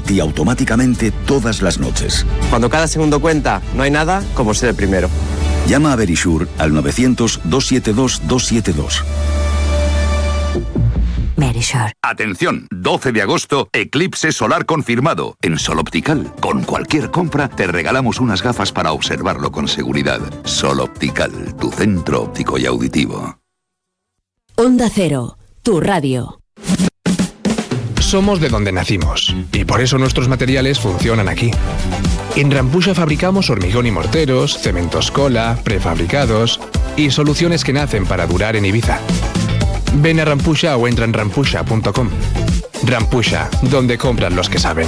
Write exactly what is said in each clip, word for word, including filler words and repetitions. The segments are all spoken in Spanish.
ti automáticamente todas las noches. Cuando cada segundo cuenta, no hay nada como ser el primero. Llama a Verisure al novecientos, doscientos setenta y dos, doscientos setenta y dos. Verisure. Atención, doce de agosto, eclipse solar confirmado. En Sol Optical, con cualquier compra, te regalamos unas gafas para observarlo con seguridad. Sol Optical, tu centro óptico y auditivo. Onda Cero, tu radio. Somos de donde nacimos y por eso nuestros materiales funcionan aquí. En Rampusha fabricamos hormigón y morteros, cementos cola, prefabricados y soluciones que nacen para durar en Ibiza. Ven a Rampusha o entra en rampusha punto com. Rampusha, donde compran los que saben.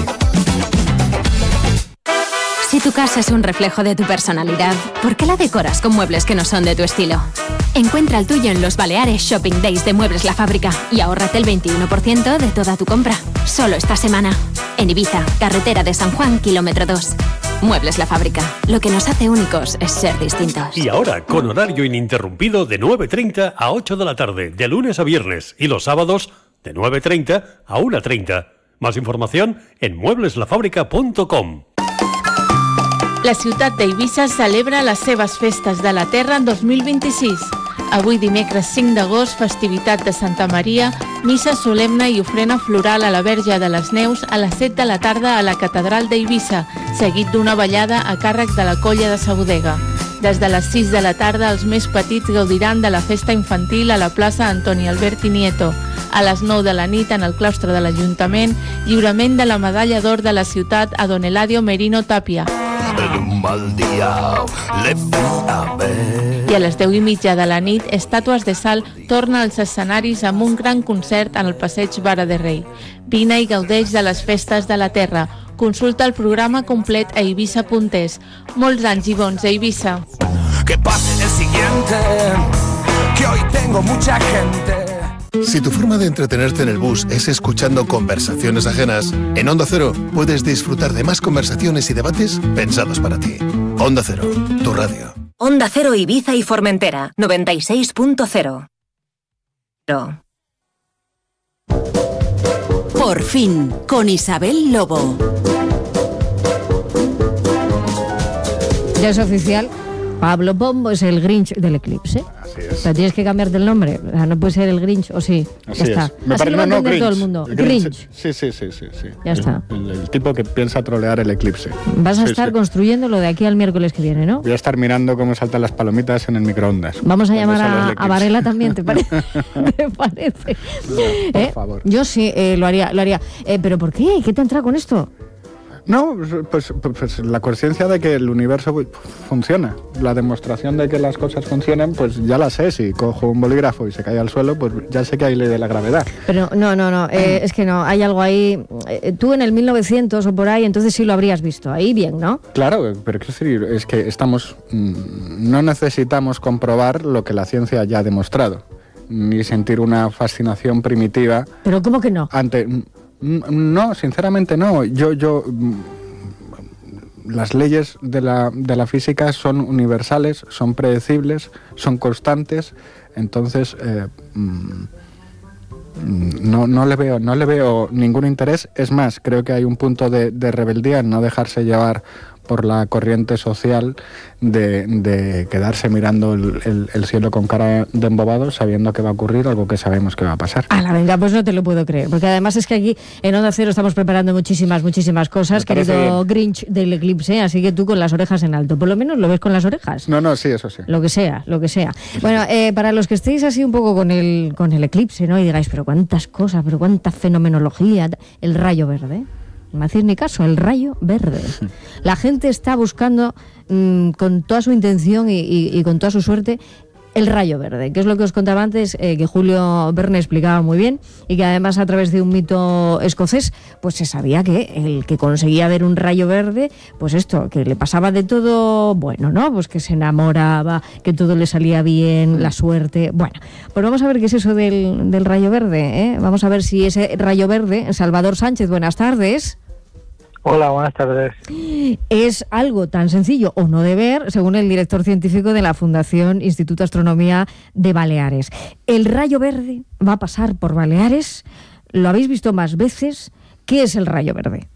Si tu casa es un reflejo de tu personalidad, ¿por qué la decoras con muebles que no son de tu estilo? Encuentra el tuyo en los Baleares Shopping Days de Muebles La Fábrica y ahórrate el veintiuno por ciento de toda tu compra. Solo esta semana. En Ibiza, carretera de San Juan, kilómetro dos. Muebles La Fábrica. Lo que nos hace únicos es ser distintos. Y ahora, con horario ininterrumpido de nueve treinta a ocho de la tarde, de lunes a viernes, y los sábados de nueve treinta a una treinta. Más información en muebles la fábrica punto com. La ciutat d'Eivissa celebra les seves festes de la Terra en dos mil vint-i-sis. Avui dimecres cinc d'agost, festivitat de Santa Maria, missa solemne i ofrena floral a la Verge de les Neus a les set de la tarda a la Catedral d'Eivissa, seguit d'una ballada a càrrec de la Colla de sa Bodega. Des de les sis de la tarda, els més petits gaudiran de la festa infantil a la plaça Antoni Alberti Nieto. A les nou de la nit, en el claustre de l'Ajuntament, lliurament de la medalla d'or de la ciutat a Don Eladio Merino Tàpia. En un mal dia le fui a ver. I a les deu i mitja de la nit, Estàtues de Sal torna als escenaris amb un gran concert en el passeig Vara de Rei. Vine i gaudeix de les festes de la Terra. Consulta el programa complet a Eivissa punt es. Molts anys i bons a Eivissa. Que pase el siguiente, que hoy tengo mucha gente. Si tu forma de entretenerte en el bus es escuchando conversaciones ajenas, en Onda Cero puedes disfrutar de más conversaciones y debates pensados para ti. Onda Cero, tu radio. Onda Cero Ibiza y Formentera, noventa y seis punto cero. Por fin, con Isabel Lobo. Ya es oficial, Pablo Pombo es el Grinch del eclipse. Así es. O sea, tienes que cambiarte el nombre. O sea, no puede ser el Grinch, o sí. Así ya está. es. Me Así parece, lo va a no, no, entender Grinch. todo el mundo. El Grinch. Sí, sí, sí, sí, sí. Ya el, está. El, el tipo que piensa trolear el eclipse. Vas a sí, estar sí. construyéndolo de aquí al miércoles que viene, ¿no? Voy a estar mirando cómo saltan las palomitas en el microondas. Vamos a Cuando llamar sale el a, a eclipse. Varela también, ¿te parece? ¿Te parece? No, por ¿Eh? favor. Yo sí, eh, lo haría, lo haría. Eh, ¿Pero por qué? ¿Qué te entra con esto? No, pues, pues, pues la conciencia de que el universo funciona. La demostración de que las cosas funcionan, pues ya la sé. Si cojo un bolígrafo y se cae al suelo, pues ya sé que hay ley de la gravedad. Pero no, no, no, eh, es que no, hay algo ahí. Eh, tú en el mil novecientos o por ahí, entonces sí lo habrías visto. Ahí bien, ¿no? Claro, pero quiero decir, es que estamos, no necesitamos comprobar lo que la ciencia ya ha demostrado, ni sentir una fascinación primitiva. ¿Pero cómo que no? Ante... No, sinceramente no. Yo, yo, las leyes de la, de la física son universales, son predecibles, son constantes. Entonces, eh, no, no le veo, no le veo ningún interés. Es más, creo que hay un punto de, de rebeldía en no dejarse llevar por la corriente social de, de quedarse mirando el, el, el cielo con cara de embobado, sabiendo que va a ocurrir algo que sabemos que va a pasar. A la venga, pues no te lo puedo creer, porque además es que aquí en Onda Cero estamos preparando muchísimas, muchísimas cosas, querido Grinch del eclipse, así que tú con las orejas en alto, por lo menos lo ves con las orejas. No, no, sí, eso sí. Lo que sea, lo que sea. Bueno, eh, para los que estéis así un poco con el, con el eclipse, ¿no? Y digáis, pero cuántas cosas, pero cuánta fenomenología, el rayo verde. No me hacéis ni caso, el rayo verde. La gente está buscando mmm, con toda su intención y, y, y con toda su suerte el rayo verde, que es lo que os contaba antes, eh, que Julio Verne explicaba muy bien, y que además a través de un mito escocés, pues se sabía que el que conseguía ver un rayo verde, pues esto, que le pasaba de todo bueno, ¿no? Pues que se enamoraba, que todo le salía bien, la suerte. Bueno, pues vamos a ver qué es eso del, del rayo verde, ¿eh? Vamos a ver si ese rayo verde, Salvador Sánchez, buenas tardes. Hola, buenas tardes. Es algo tan sencillo o no de ver, según el director científico de la Fundación Instituto Astronomía de Baleares. El rayo verde va a pasar por Baleares, lo habéis visto más veces. ¿Qué es el rayo verde?